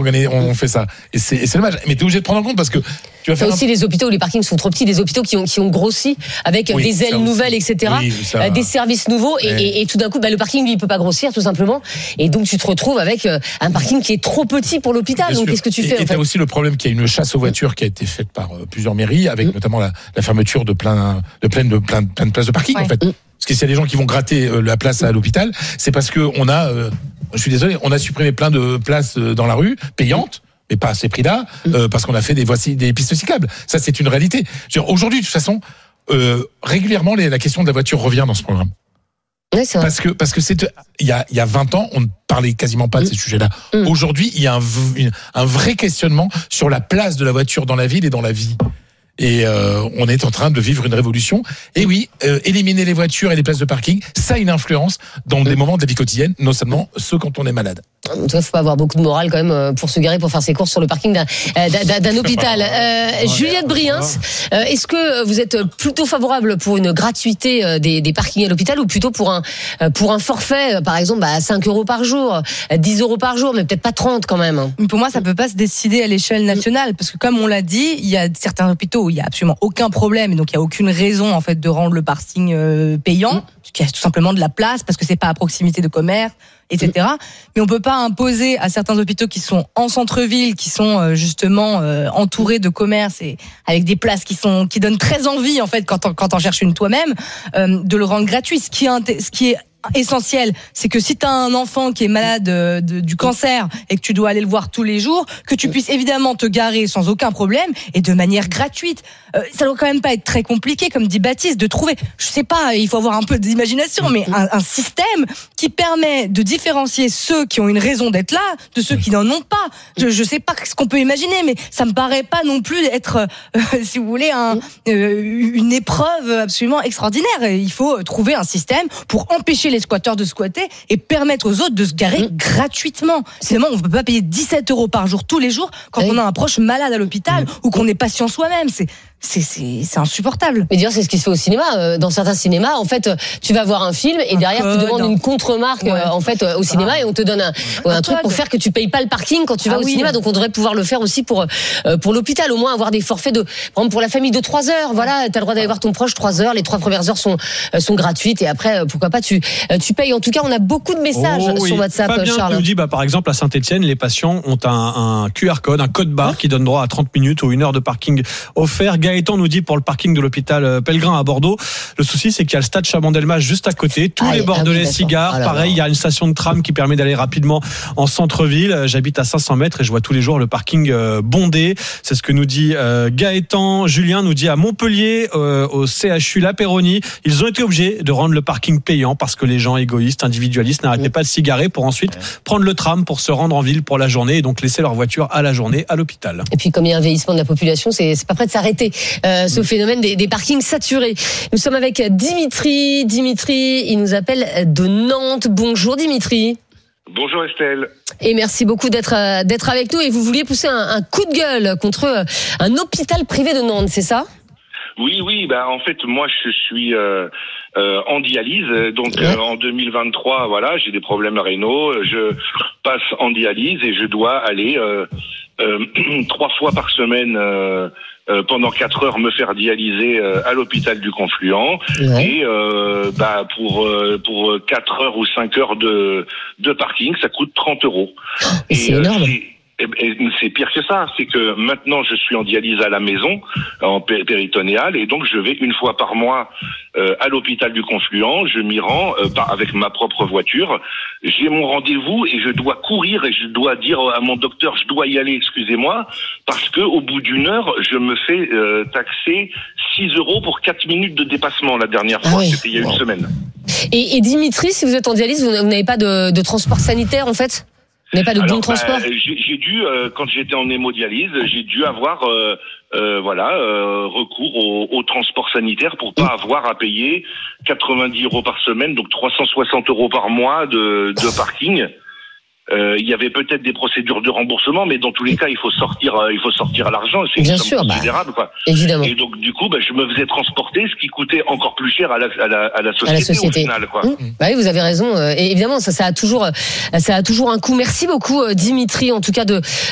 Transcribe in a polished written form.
on fait ça. Et c'est dommage. Mais t'es obligé de prendre en compte parce que tu vas faire aussi les hôpitaux où les parkings sont trop petits, des hôpitaux qui ont grossi avec des ailes nouvelles, etc. Des services nouveaux et tout d'un coup, le parking lui il peut pas grossir tout simplement. Et donc tu te retrouves avec un parking qui est trop petit pour l'hôpital. Bien donc sûr. Qu'est-ce que tu fais? Et t'as aussi le problème qu'il y a une chasse aux voitures qui a été faite par plusieurs mairies, avec notamment la fermeture de plein de places de parking en fait. Parce que s'il y a des gens qui vont gratter la place à l'hôpital, c'est parce que on a, je suis désolé, on a supprimé plein de places dans la rue payantes. Mais pas à ces prix-là, parce qu'on a fait des pistes cyclables. Ça, c'est une réalité. Aujourd'hui, de toute façon, régulièrement, la question de la voiture revient dans ce programme. Oui, c'est vrai. Parce que il y a 20 ans, on ne parlait quasiment pas de ces sujets-là. Aujourd'hui, il y a un vrai questionnement sur la place de la voiture dans la ville et dans la vie. Et on est en train de vivre une révolution. Et oui, éliminer les voitures et les places de parking, ça a une influence dans des moments de la vie quotidienne, non seulement ceux quand on est malade. En tout cas, il faut pas avoir beaucoup de morale quand même pour se garer, pour faire ses courses sur le parking d'un hôpital. Juliette Briens, est-ce que vous êtes plutôt favorable pour une gratuité des parkings à l'hôpital ou plutôt pour un forfait, par exemple, à 5 € par jour, 10 € par jour, mais peut-être pas 30 quand même? Pour moi, ça peut pas se décider à l'échelle nationale parce que comme on l'a dit, il y a certains hôpitaux où il y a absolument aucun problème et donc il y a aucune raison en fait de rendre le parking payant, qu'il y a tout simplement de la place parce que c'est pas à proximité de commerce, etc. Mais on peut pas imposer à certains hôpitaux qui sont en centre-ville, qui sont justement entourés de commerces et avec des places qui donnent très envie en fait quand on cherche une toi-même, de le rendre gratuit. Ce qui est essentiel, c'est que si tu as un enfant qui est malade du cancer et que tu dois aller le voir tous les jours, que tu puisses évidemment te garer sans aucun problème et de manière gratuite. Ça doit quand même pas être très compliqué, comme dit Baptiste, de trouver, je sais pas, il faut avoir un peu d'imagination, mais un système qui permet de différencier ceux qui ont une raison d'être là de ceux qui n'en ont pas. Je sais pas ce qu'on peut imaginer, mais ça me paraît pas non plus être, si vous voulez, une épreuve absolument extraordinaire. Il faut trouver un système pour empêcher les squatteurs de squatter et permettre aux autres de se garer gratuitement. Sinon, on ne peut pas payer 17 € par jour tous les jours quand on a un proche malade à l'hôpital ou qu'on est patient soi-même. C'est insupportable. Mais d'ailleurs, c'est ce qui se fait au cinéma. Dans certains cinémas, en fait, tu vas voir un film et derrière, tu demandes une contre-marque en fait, au cinéma et on te donne un truc pour faire que tu payes pas le parking quand tu vas au cinéma. Donc, on devrait pouvoir le faire aussi pour l'hôpital. Au moins, avoir des forfaits par exemple, pour la famille de 3 heures. Voilà, t'as le droit d'aller voir ton proche 3 heures. Les 3 premières heures sont gratuites et après, pourquoi pas, tu payes. En tout cas, on a beaucoup de messages sur WhatsApp, Fabien Charles. nous dit, par exemple, à Saint-Etienne, les patients ont un QR code, un code barre qui donne droit à 30 minutes ou 1 heure de parking offert. Gaëtan nous dit pour le parking de l'hôpital Pellegrin à Bordeaux, le souci c'est qu'il y a le stade Chaban-Delmas juste à côté. Tous les Bordelais s'y garent. Pareil, il y a une station de tram qui permet d'aller rapidement en centre-ville. J'habite à 500 mètres et je vois tous les jours le parking bondé. C'est ce que nous dit Gaëtan. Julien nous dit à Montpellier, au CHU La Péronie, ils ont été obligés de rendre le parking payant parce que les gens égoïstes, individualistes n'arrêtaient pas de s'y garer pour ensuite prendre le tram pour se rendre en ville pour la journée et donc laisser leur voiture à la journée à l'hôpital. Et puis comme il y a un vieillissement de la population, c'est pas prêt de s'arrêter. Ce phénomène des parkings saturés. Nous sommes avec Dimitri. Dimitri, il nous appelle de Nantes. Bonjour Dimitri. Bonjour Estelle. Et merci beaucoup d'être avec nous. Et vous vouliez pousser un coup de gueule contre un hôpital privé de Nantes, c'est ça ? Oui, en fait, moi je suis en dialyse, donc en 2023, voilà, j'ai des problèmes rénaux, je passe en dialyse et je dois aller 3 fois par semaine pendant 4 heures me faire dialyser à l'hôpital du Confluent et pour 4 heures ou 5 heures de parking, ça coûte 30 €. C'est énorme. Et c'est pire que ça, c'est que maintenant je suis en dialyse à la maison, en péritonéale, et donc je vais 1 fois par mois à l'hôpital du Confluent, je m'y rends avec ma propre voiture, j'ai mon rendez-vous et je dois courir et je dois dire à mon docteur je dois y aller, excusez-moi, parce que au bout d'1 heure, je me fais taxer 6 € pour 4 minutes de dépassement la dernière fois, c'était il y a 1 semaine. Et Dimitri, si vous êtes en dialyse, vous n'avez pas de transport sanitaire en fait ? Vous n'avez pas de bon transport ? J'ai dû, quand j'étais en hémodialyse, j'ai dû avoir recours au transport sanitaire pour pas avoir à payer 90 € par semaine, donc 360 € par mois de parking. Il y avait peut-être des procédures de remboursement, mais dans tous les cas, il faut sortir l'argent. C'est une somme considérable, quoi. Évidemment. Et donc, du coup, je me faisais transporter, ce qui coûtait encore plus cher à la société. Au final, quoi. Oui, vous avez raison. Et évidemment, ça a toujours un coût. Merci beaucoup, Dimitri, en tout cas,